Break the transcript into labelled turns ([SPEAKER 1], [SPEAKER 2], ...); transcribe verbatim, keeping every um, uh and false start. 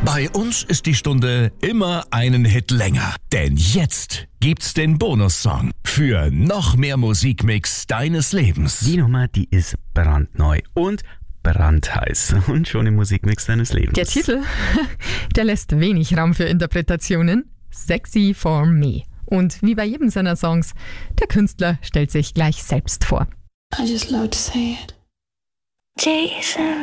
[SPEAKER 1] Bei uns ist die Stunde immer einen Hit länger. Denn jetzt gibt's den Bonussong für noch mehr Musikmix deines Lebens.
[SPEAKER 2] Die Nummer, die ist brandneu und brandheiß und schon im Musikmix deines Lebens.
[SPEAKER 3] Der Titel, der lässt wenig Raum für Interpretationen. Sexy for Me. Und wie bei jedem seiner Songs, der Künstler stellt sich gleich selbst vor.
[SPEAKER 4] I just love to say it.
[SPEAKER 5] Jason.